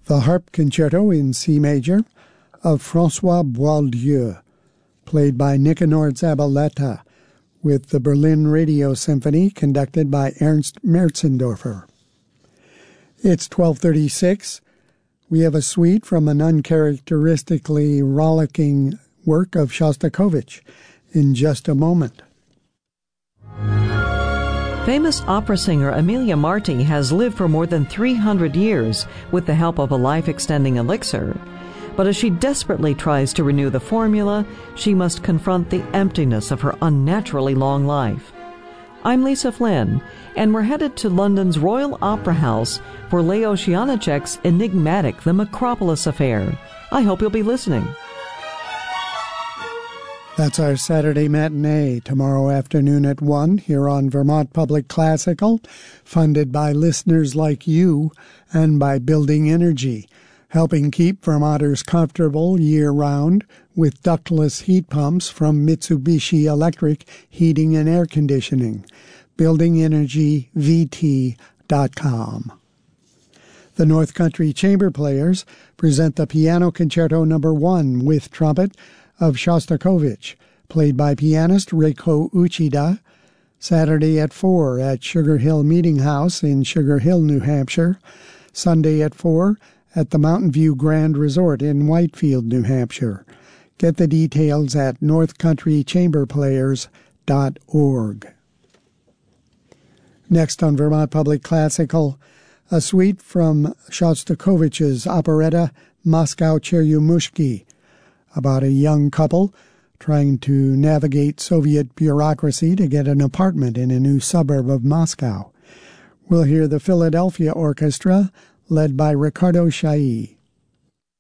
the Harp Concerto in C major of François Boieldieu, played by Nicanor Zabaleta, with the Berlin Radio Symphony conducted by Ernst Merzendorfer. It's 12:36. We have a suite from an uncharacteristically rollicking work of Shostakovich in just a moment. Famous opera singer Emilia Marti has lived for more than 300 years with the help of a life-extending elixir. But as she desperately tries to renew the formula, she must confront the emptiness of her unnaturally long life. I'm Lisa Flynn, and we're headed to London's Royal Opera House for Leo Janacek's enigmatic The Macropolis Affair. I hope you'll be listening. That's our Saturday matinee, tomorrow afternoon at 1 here on Vermont Public Classical, funded by listeners like you and by Building Energy, helping keep Vermonters comfortable year-round with ductless heat pumps from Mitsubishi Electric Heating and Air Conditioning. BuildingEnergyVT.com. The North Country Chamber Players present the Piano Concerto No. 1 with trumpet of Shostakovich, played by pianist Reiko Uchida, Saturday at 4 at Sugar Hill Meeting House in Sugar Hill, New Hampshire, Sunday at 4 at the Mountain View Grand Resort in Whitefield, New Hampshire. Get the details at northcountrychamberplayers.org. Next on Vermont Public Classical, a suite from Shostakovich's operetta Moscow Cheryumushki, about a young couple trying to navigate Soviet bureaucracy to get an apartment in a new suburb of Moscow. We'll hear the Philadelphia Orchestra, led by Ricardo Chailly.